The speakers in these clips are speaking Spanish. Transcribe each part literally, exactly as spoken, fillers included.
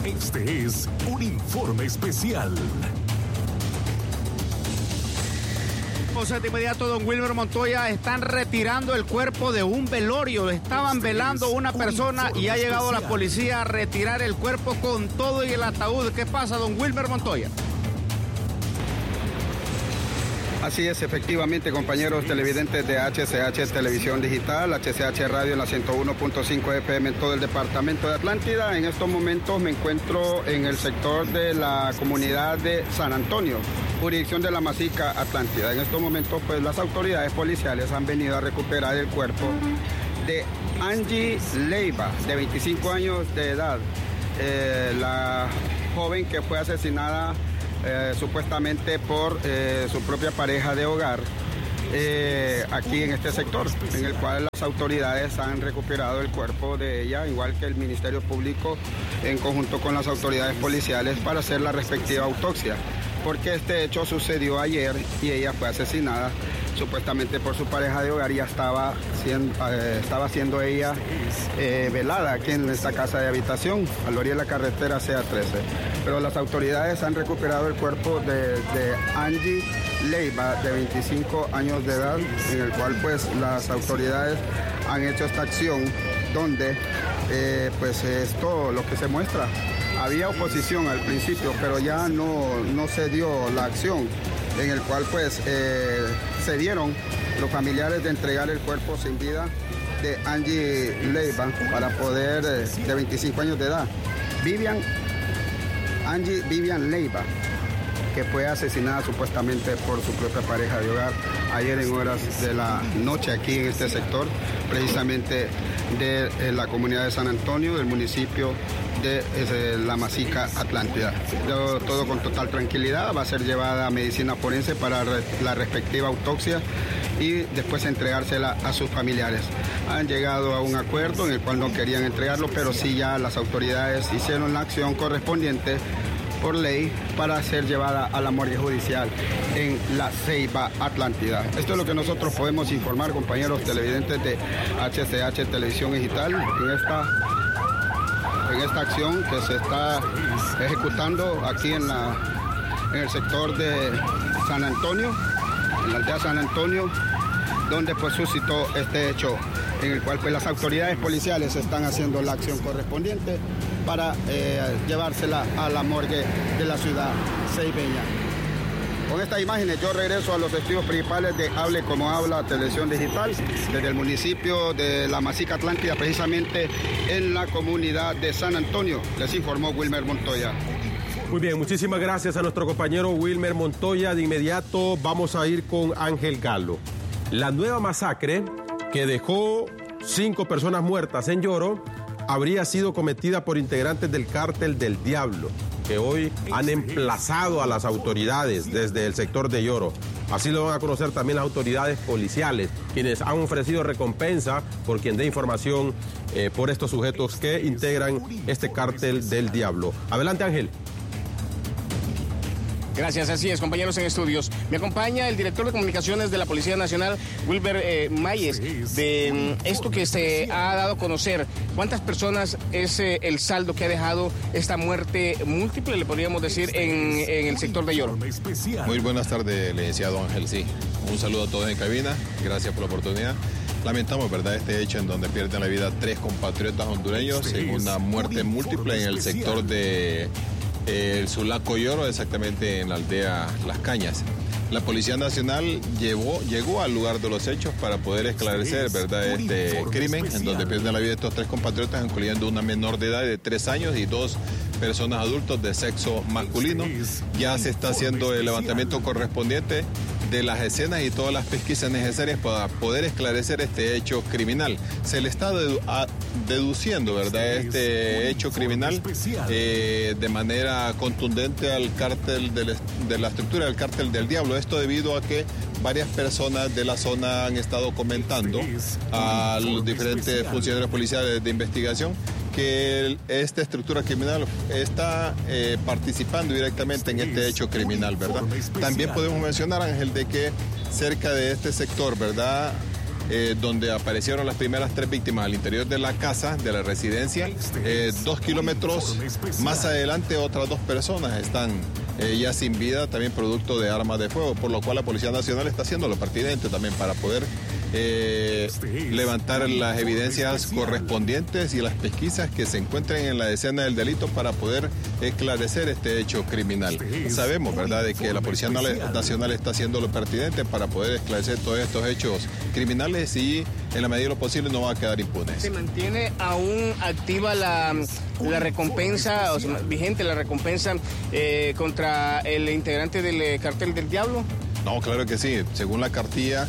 Este es un informe especial. De inmediato, don Wilmer Montoya, están retirando el cuerpo de un velorio. Estaban velando una persona y ha llegado la policía a retirar el cuerpo con todo y el ataúd. ¿Qué pasa, don Wilmer Montoya? Así es, efectivamente, compañeros televidentes de H C H Televisión Digital, H C H Radio en la ciento uno punto cinco F M en todo el departamento de Atlántida. En estos momentos me encuentro en el sector de la comunidad de San Antonio, jurisdicción de la Masica Atlántida. En estos momentos, pues las autoridades policiales han venido a recuperar el cuerpo de Angie Leiva, de veinticinco años de edad, eh, la joven que fue asesinada Eh, supuestamente por eh, su propia pareja de hogar eh, aquí en este sector, en el cual las autoridades han recuperado el cuerpo de ella, igual que el Ministerio Público en conjunto con las autoridades policiales, para hacer la respectiva autopsia, porque este hecho sucedió ayer y ella fue asesinada supuestamente por su pareja de hogar y ya estaba siendo, eh, estaba siendo ella eh, velada aquí en esta casa de habitación, a la orilla de la carretera C A trece. Pero las autoridades han recuperado el cuerpo de, de Angie Leiva, de veinticinco años de edad, en el cual pues las autoridades han hecho esta acción donde eh, pues es todo lo que se muestra. Había oposición al principio, pero ya no, no se dio la acción, en el cual pues eh, se dieron los familiares de entregar el cuerpo sin vida de Angie Leiva para poder, eh, de veinticinco años de edad, Vivian, Angie Vivian Leiva, que fue asesinada supuestamente por su propia pareja de hogar ayer en horas de la noche aquí en este sector, precisamente de eh, la comunidad de San Antonio, del municipio de eh, la Masica Atlántida. Todo, todo con total tranquilidad, va a ser llevada a medicina forense para re, la respectiva autopsia y después entregársela a sus familiares. Han llegado a un acuerdo en el cual no querían entregarlo, pero sí ya las autoridades hicieron la acción correspondiente por ley para ser llevada a la morgue judicial en la Ceiba Atlántida. Esto es lo que nosotros podemos informar, compañeros televidentes de H C H Televisión Digital, en esta, en esta acción que se está ejecutando aquí en, la, en el sector de San Antonio, en la aldea San Antonio, donde pues suscitó este hecho, en el cual pues las autoridades policiales están haciendo la acción correspondiente para eh, llevársela a la morgue de la ciudad ceibeña. Con estas imágenes yo regreso a los testigos principales de Hable Como Habla Televisión Digital, desde el municipio de la Masica Atlántida, precisamente en la comunidad de San Antonio. Les informó Wilmer Montoya. Muy bien, muchísimas gracias a nuestro compañero Wilmer Montoya. De inmediato vamos a ir con Ángel Galo. La nueva masacre que dejó cinco personas muertas en Yoro habría sido cometida por integrantes del Cártel del Diablo, que hoy han emplazado a las autoridades desde el sector de Yoro. Así lo van a conocer también las autoridades policiales, quienes han ofrecido recompensa por quien dé información eh, por estos sujetos que integran este Cártel del Diablo. Adelante, Ángel. Gracias, así es, compañeros en estudios. Me acompaña el director de comunicaciones de la Policía Nacional, Wilber eh, Mayes, de um, esto que se ha dado a conocer. ¿Cuántas personas es eh, el saldo que ha dejado esta muerte múltiple, le podríamos decir, en, en el sector de Yoro? Muy buenas tardes, licenciado Ángel, sí. Un saludo a todos en cabina, gracias por la oportunidad. Lamentamos, ¿verdad?, este hecho en donde pierden la vida tres compatriotas hondureños en una muerte múltiple en el sector de el Sulaco Yoro, exactamente en la aldea Las Cañas. La Policía Nacional llevó, llegó al lugar de los hechos para poder esclarecer, ¿verdad?, este crimen en donde pierden la vida estos tres compatriotas, incluyendo una menor de edad de tres años y dos personas adultos de sexo masculino. Ya se está haciendo el levantamiento correspondiente de las escenas y todas las pesquisas necesarias para poder esclarecer este hecho criminal. Se le está dedu a, deduciendo, ¿verdad?, este hecho criminal eh, de manera contundente al cártel de, de la estructura del Cártel del Diablo. Esto debido a que varias personas de la zona han estado comentando a los diferentes funcionarios policiales de investigación que esta estructura criminal está eh, participando directamente en este hecho criminal, ¿verdad? También podemos mencionar, Ángel, de que cerca de este sector, ¿verdad?, eh, donde aparecieron las primeras tres víctimas al interior de la casa, de la residencia. Eh, dos kilómetros más adelante otras dos personas están eh, ya sin vida, también producto de armas de fuego, por lo cual la Policía Nacional está haciendo lo pertinente también para poder eh, levantar las evidencias correspondientes y las pesquisas que se encuentren en la escena del delito para poder esclarecer este hecho criminal. Sabemos, ¿verdad?, de que la Policía Nacional está haciendo lo pertinente para poder esclarecer todos estos hechos criminales y en la medida de lo posible no va a quedar impunes. ¿Se mantiene aún activa la, la recompensa, o sea, vigente la recompensa eh, contra el integrante del eh, Cartel del Diablo? No, claro que sí. Según la cartilla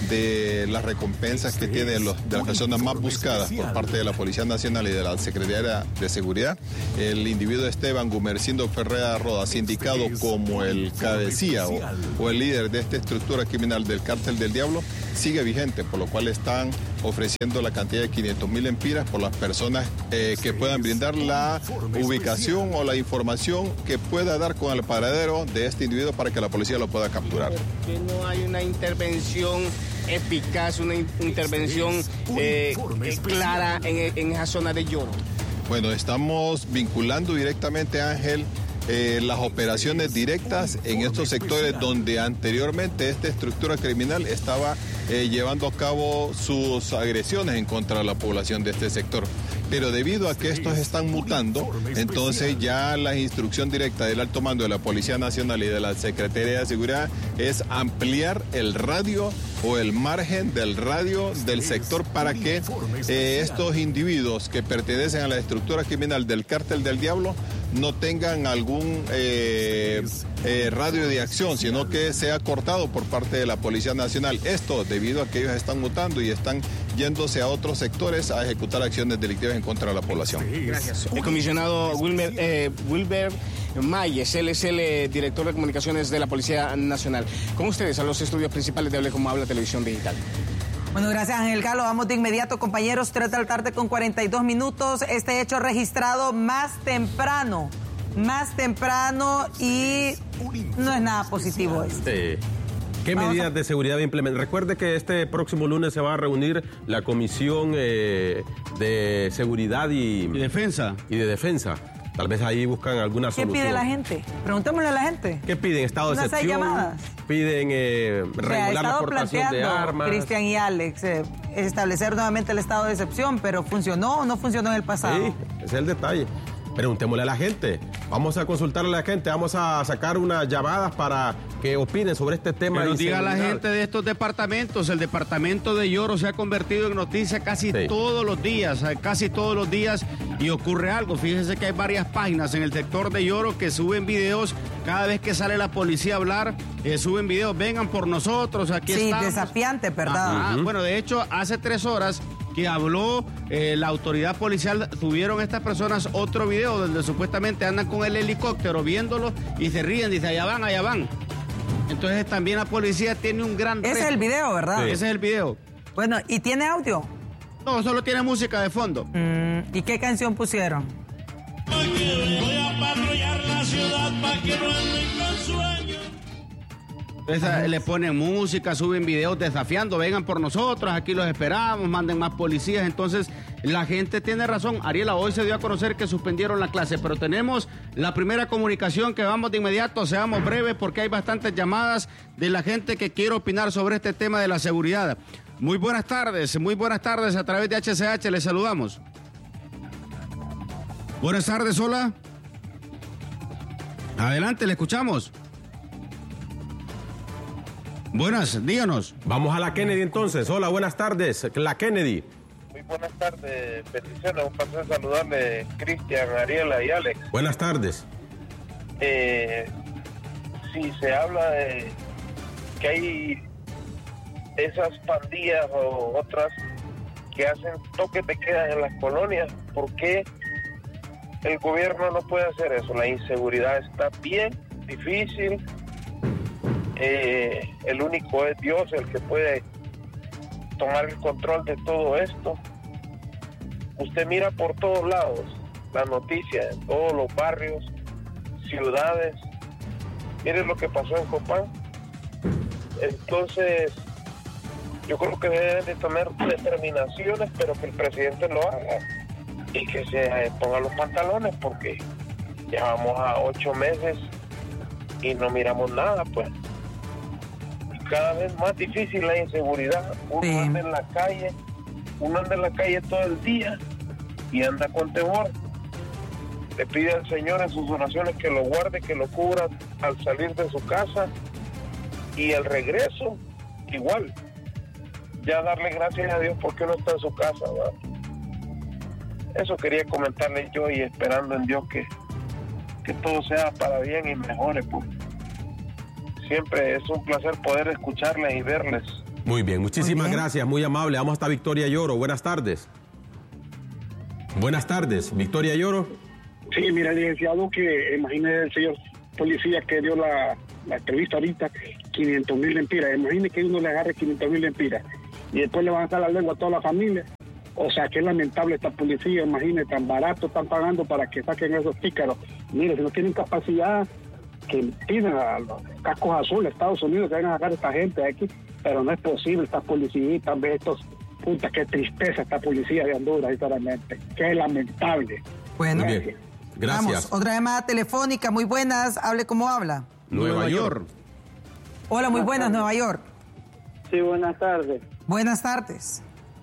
de las recompensas que tienen los, de las personas más buscadas por parte de la Policía Nacional y de la Secretaría de Seguridad, el individuo Esteban Gumercindo Ferreira Rodas, indicado como el cabecilla o, o el líder de esta estructura criminal del Cártel del Diablo, sigue vigente, por lo cual están ofreciendo la cantidad de quinientos mil empiras por las personas eh, que puedan brindar la ubicación o la información que pueda dar con el paradero de este individuo para que la policía lo pueda capturar. Que no hay una intervención eficaz, una in- intervención eh, eh, clara en, en esa zona de Lloro. Bueno, estamos vinculando directamente, Ángel, eh, las operaciones directas en estos sectores donde anteriormente esta estructura criminal estaba eh, llevando a cabo sus agresiones en contra de la población de este sector. Pero debido a que estos están mutando, entonces ya la instrucción directa del alto mando de la Policía Nacional y de la Secretaría de Seguridad es ampliar el radio o el margen del radio del sector para que eh, estos individuos que pertenecen a la estructura criminal del Cártel del Diablo no tengan algún eh, eh, radio de acción, sino que sea cortado por parte de la Policía Nacional. Esto debido a que ellos están mutando y están yéndose a otros sectores a ejecutar acciones delictivas en contra de la población. Gracias. El comisionado Wilmer, eh, Wilber Mayes, él es el eh, director de comunicaciones de la Policía Nacional. Con ustedes a los estudios principales de Hable Como Habla Televisión Digital. Bueno, gracias, Ángel Galo. Vamos de inmediato, compañeros, tres de la tarde con cuarenta y dos minutos. Este hecho registrado más temprano, más temprano y no es nada positivo esto. Sí. ¿Qué Vamos medidas a... de seguridad implementan? Recuerde que este próximo lunes se va a reunir la Comisión eh, de Seguridad y, ¿Y defensa? y de Defensa. Tal vez ahí buscan alguna ¿Qué solución. pide la gente? Preguntémosle a la gente. ¿Qué piden? Estado de Unas seis excepción. llamadas. Piden eh, O sea, regular he la estado aportación de planteando, armas. Cristian y Alex, eh, establecer nuevamente el estado de excepción, pero ¿funcionó o no funcionó en el pasado? Sí, ese es el detalle. Preguntémosle a la gente. Vamos a consultarle a la gente. Vamos a sacar unas llamadas para que opinen sobre este tema. Que nos de diga la inseguridad. gente de estos departamentos. El departamento de Lloro se ha convertido en noticia casi Sí. todos los días, eh, casi todos los días, y ocurre algo. Fíjense que hay varias páginas en el sector de Lloro que suben videos. Cada vez que sale la policía a hablar, eh, suben videos. Vengan por nosotros, aquí Sí, estamos. desafiante, ¿verdad? Ajá. Uh-huh. Bueno, de hecho, hace tres horas que habló eh, la autoridad policial, tuvieron estas personas otro video donde supuestamente andan con el helicóptero viéndolo y se ríen, dice, allá van, allá van. Entonces también la policía tiene un gran Ese reto. es el video, ¿verdad? Sí. Ese es el video. Bueno, ¿y tiene audio? No, solo tiene música de fondo. Mm, ¿y qué canción pusieron? Voy a patrullar la ciudad para que no anden con sueños. Entonces, le ponen música, suben videos desafiando, vengan por nosotros, aquí los esperamos, manden más policías. Entonces, la gente tiene razón. Ariela, hoy se dio a conocer que suspendieron la clase, pero tenemos la primera comunicación que vamos de inmediato, seamos breves porque hay bastantes llamadas de la gente que quiere opinar sobre este tema de la seguridad. Muy buenas tardes, muy buenas tardes a través de H C H, les saludamos. Buenas tardes, hola. Adelante, le escuchamos. Buenas, díganos. Vamos a la Kennedy entonces. Hola, buenas tardes. La Kennedy. Muy buenas tardes, bendiciones. Un placer saludarle, Cristian, Ariela y Alex. Buenas tardes. Eh, si se habla de que hay esas pandillas o otras que hacen toques de queda en las colonias, ¿por qué el gobierno no puede hacer eso? La inseguridad está bien difícil. Eh, el único es Dios el que puede tomar el control de todo esto. Usted mira por todos lados las noticias, en todos los barrios, ciudades. Mire lo que pasó en Copán. Entonces, Yo creo que deben de tomar determinaciones, pero que el presidente lo haga y que se ponga los pantalones, porque ya vamos a ocho meses y no miramos nada, pues. Y cada vez más difícil la inseguridad. Uno sí. anda en la calle, uno anda en la calle todo el día y anda con temor. Le pide al Señor en sus oraciones que lo guarde, que lo cubra al salir de su casa y al regreso igual. Ya darle gracias a Dios porque no está en su casa, ¿verdad? Eso quería comentarles yo y esperando en Dios que, que todo sea para bien y mejore, pues. Siempre es un placer poder escucharles y verles. Muy bien, muchísimas bien. gracias, muy amable. Vamos hasta Victoria Lloro. Buenas tardes. Buenas tardes, Victoria Lloro. Sí, mira, licenciado, que imagine el señor policía que dio la, la entrevista ahorita, quinientos mil lempiras. Imagine que uno le agarre quinientos mil lempiras y después le van a sacar la lengua a toda la familia. O sea, que es lamentable esta policía. Imagine, tan barato están pagando para que saquen esos pícaros. Mire, si no tienen capacidad, que pidan a los cascos azules, Estados Unidos, que vengan a sacar a esta gente de aquí. Pero no es posible, estas policías, también estos, puta, qué tristeza esta policía de Honduras, sinceramente. Qué lamentable. Bueno, muy bien. Gracias. Vamos, otra llamada telefónica, muy buenas. Hable cómo habla. Nueva, Nueva York. York. Hola, muy buenas, Nueva York. Sí, buenas tardes. Buenas tardes.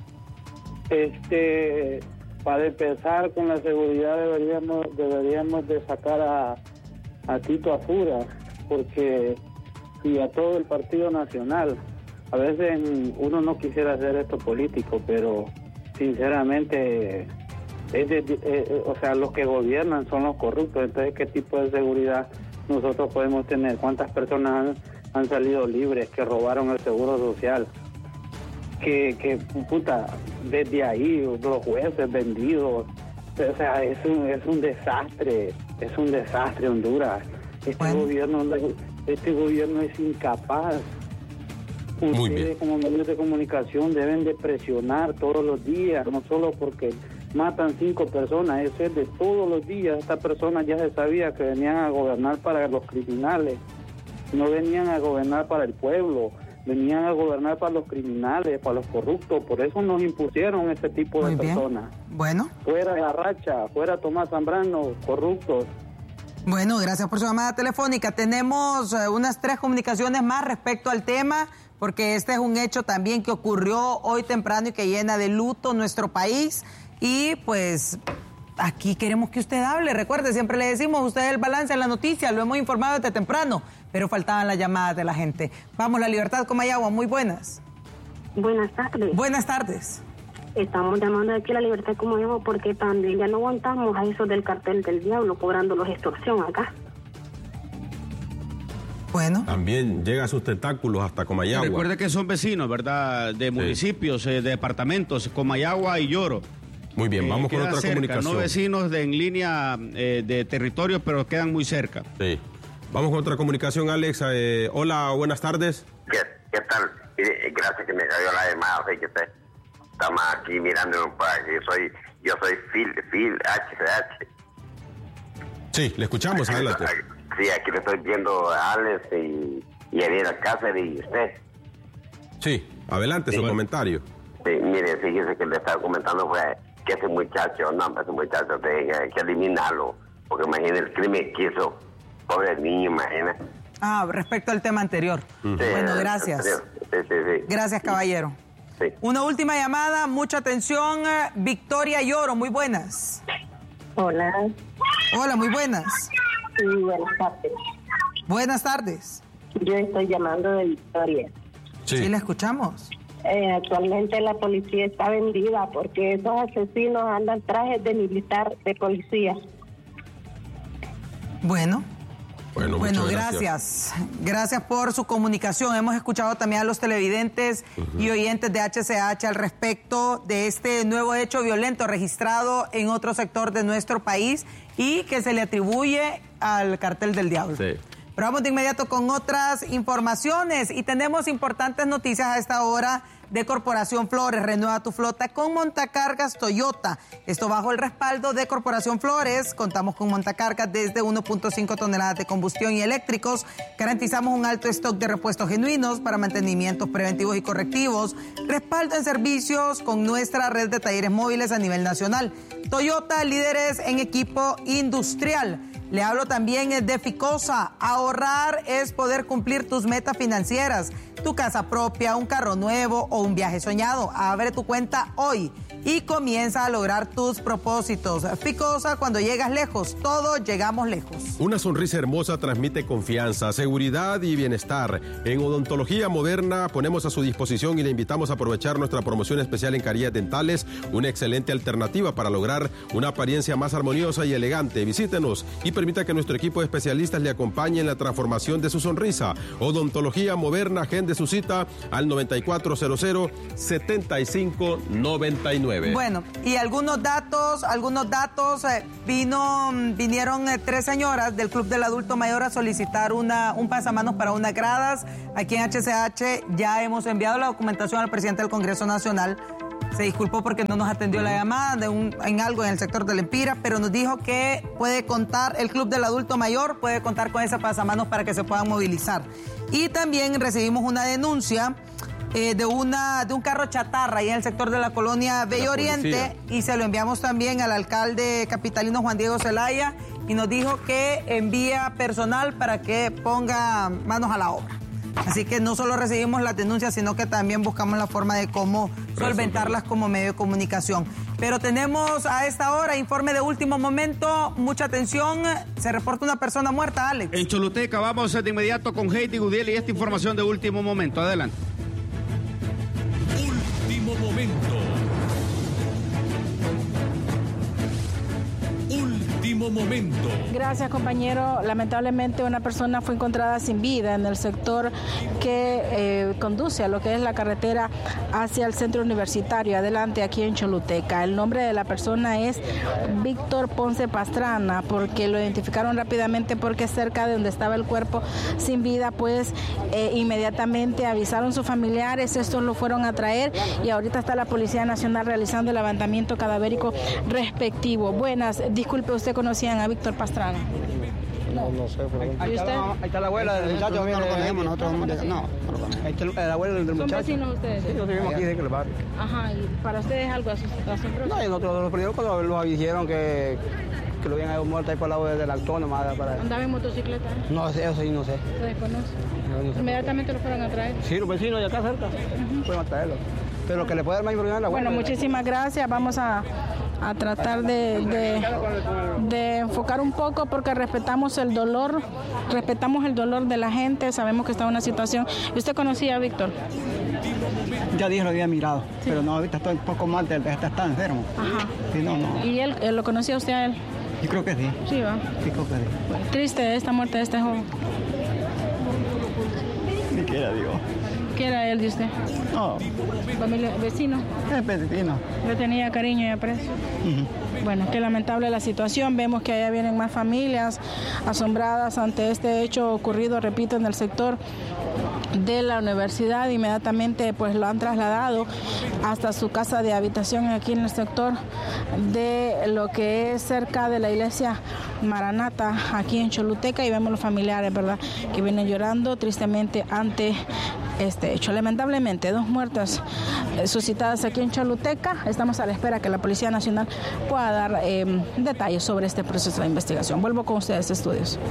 Este, para empezar con la seguridad deberíamos deberíamos de sacar a, a Tito Afura, porque y a todo el Partido Nacional. A veces uno no quisiera hacer esto político, pero sinceramente es de, eh, o sea, los que gobiernan son los corruptos. Entonces, ¿qué tipo de seguridad nosotros podemos tener? ¿Cuántas personas han, han salido libres que robaron el seguro social? Que, que puta, desde ahí los jueces vendidos. O sea, es un, es un desastre, es un desastre Honduras. Este bueno. gobierno este gobierno es incapaz. Ustedes como medios de comunicación deben de presionar todos los días, no solo porque matan cinco personas, eso es de todos los días. Estas personas ya se sabía que venían a gobernar para los criminales, no venían a gobernar para el pueblo, venían a gobernar para los criminales, para los corruptos. Por eso nos impusieron este tipo de personas. Bueno. Fuera la racha, fuera Tomás Zambrano, corruptos. Bueno, gracias por su llamada telefónica. Tenemos eh, unas tres comunicaciones más respecto al tema, porque este es un hecho también que ocurrió hoy temprano y que llena de luto nuestro país. Y pues aquí queremos que usted hable. Recuerde, siempre le decimos, usted es el balance en la noticia, lo hemos informado desde temprano, pero faltaban las llamadas de la gente. Vamos, La Libertad, Comayagua, muy buenas. Buenas tardes. Buenas tardes. Estamos llamando aquí a La Libertad, Comayagua, porque también ya no aguantamos a esos del cartel del diablo cobrándolos extorsión acá. Bueno. También llega a sus tentáculos hasta Comayagua. Recuerde que son vecinos, ¿verdad? De municipios, sí. eh, de departamentos, Comayagua y Lloro. Muy bien, eh, vamos con otra cerca, comunicación. No vecinos de, en línea eh, de territorio, pero quedan muy cerca. Sí. Vamos con otra comunicación, Alex. Eh, hola, buenas tardes. ¿Qué, qué tal? Eh, gracias que me dio la llamada. Sé que usted estamos aquí mirando para que soy, yo soy Phil, Phil H C H. Sí, le escuchamos, aquí adelante. Estoy, sí, aquí le estoy viendo a Alex y, y Ariel Alcácer y usted. Sí, adelante, sí. Su comentario. Sí, mire, fíjese que le estaba comentando fue que ese muchacho, no, ese muchacho hay que eliminarlo, porque imagínate el crimen que hizo, pobre niño, imagina. Ah, respecto al tema anterior. Sí, bueno, gracias. Sí, sí, sí. Gracias, caballero. Sí. Una última llamada, mucha atención, Victoria Lloro, muy buenas. Hola. Hola, muy buenas. Sí, buenas tardes. Buenas tardes. Yo estoy llamando de Victoria. Sí, sí la escuchamos. Eh, actualmente la policía está vendida porque esos asesinos andan trajes de militar, de policía. Bueno. Bueno, bueno gracias. gracias. Gracias por su comunicación. Hemos escuchado también a los televidentes uh-huh. y oyentes de H C H al respecto de este nuevo hecho violento registrado en otro sector de nuestro país y que se le atribuye al cartel del diablo. Sí. Pero vamos de inmediato con otras informaciones y tenemos importantes noticias a esta hora de Corporación Flores. Renueva tu flota con montacargas Toyota. Esto bajo el respaldo de Corporación Flores. Contamos con montacargas desde uno punto cinco toneladas de combustión y eléctricos. Garantizamos un alto stock de repuestos genuinos para mantenimientos preventivos y correctivos. Respaldo en servicios con nuestra red de talleres móviles a nivel nacional. Toyota, líderes en equipo industrial. Le hablo también de Ficosa. Ahorrar es poder cumplir tus metas financieras, tu casa propia, un carro nuevo o un viaje soñado. Abre tu cuenta hoy y comienza a lograr tus propósitos. Ficosa, cuando llegas lejos, todos llegamos lejos. Una sonrisa hermosa transmite confianza, seguridad y bienestar. En Odontología Moderna ponemos a su disposición y le invitamos a aprovechar nuestra promoción especial en carillas dentales, una excelente alternativa para lograr una apariencia más armoniosa y elegante. Visítenos y permita que nuestro equipo de especialistas le acompañe en la transformación de su sonrisa. Odontología Moderna, agende su cita al noventa y cuatro cero cero, setenta y cinco noventa y nueve. Bueno, y algunos datos, algunos datos, eh, vino, vinieron eh, tres señoras del Club del Adulto Mayor a solicitar una, un pasamanos para unas gradas. Aquí en H C H ya hemos enviado la documentación al presidente del Congreso Nacional. Se disculpó porque no nos atendió la llamada de un, en algo en el sector del Empira, pero nos dijo que puede contar, el Club del Adulto Mayor puede contar con ese pasamanos para que se puedan movilizar. Y también recibimos una denuncia Eh, de, una, de un carro chatarra ahí en el sector de la colonia Bello Oriente, y se lo enviamos también al alcalde capitalino Juan Diego Zelaya, y nos dijo que envía personal para que ponga manos a la obra. Así que no solo recibimos las denuncias, sino que también buscamos la forma de cómo solventarlas como medio de comunicación. Pero tenemos a esta hora informe de último momento. Mucha atención, se reporta una persona muerta, Alex. En Choluteca vamos de inmediato con Heidi Gudiel y esta información de último momento. Adelante. Último momento. Último momento. Gracias, compañero. Lamentablemente una persona fue encontrada sin vida en el sector que eh, conduce a lo que es la carretera hacia el centro universitario, adelante aquí en Choluteca. El nombre de la persona es Víctor Ponce Pastrana, porque lo identificaron rápidamente porque cerca de donde estaba el cuerpo sin vida, pues eh, inmediatamente avisaron sus familiares, estos lo fueron a traer y ahorita está la Policía Nacional realizando el levantamiento cadavérico respectivo. Buenas, disculpe, ¿usted conocían a Víctor Pastrana? No, no sé. Pero... ¿Y usted? Ahí está la abuela del muchacho. No lo conocemos, nosotros no. No, ahí está la abuela del muchacho. ¿Son vecinos ustedes? Sí, nosotros vivimos aquí en el barrio. Ajá, ¿y para ustedes algo asombroso? No, y nosotros los primeros cuando los dijeron que, que lo habían muerto ahí por el lado del autónomo. Para... ¿Andaba en motocicleta? No sé, eso sí, no sé. ¿Se desconoce? No, no Inmediatamente lo fueron a traer. Sí, los vecinos de acá cerca. Uh-huh. Fueron a traerlo. Pero lo que le puede dar más información a la abuela. Bueno, muchísimas gracias. Vamos a... a tratar de, de, de enfocar un poco porque respetamos el dolor, respetamos el dolor de la gente, sabemos que está en una situación. ¿Usted conocía a Víctor? Ya dije, lo había mirado, sí. Pero no, ahorita está un poco mal, está, está enfermo. Ajá. Sí, no, no. ¿Y él, él lo conocía usted a él? Yo creo que sí. Sí, va. Sí, creo que sí. Triste esta muerte de este joven. Ni qué era, digo. ¿Qué era él de usted? No. ¿Familia, vecino? Es vecino. ¿Le tenía cariño y aprecio? Uh-huh. Bueno, qué lamentable la situación. Vemos que allá vienen más familias asombradas ante este hecho ocurrido, repito, en el sector de la universidad. Inmediatamente pues lo han trasladado hasta su casa de habitación aquí en el sector de lo que es cerca de la iglesia Maranata aquí en Choluteca, y vemos los familiares, ¿verdad?, que vienen llorando tristemente ante este hecho. Lamentablemente, dos muertes eh, suscitadas aquí en Choluteca. Estamos a la espera que la Policía Nacional pueda dar eh, detalles sobre este proceso de investigación. Vuelvo con ustedes, estudios.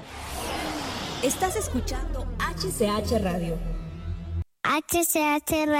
Estás escuchando H C H Radio. H C H Radio.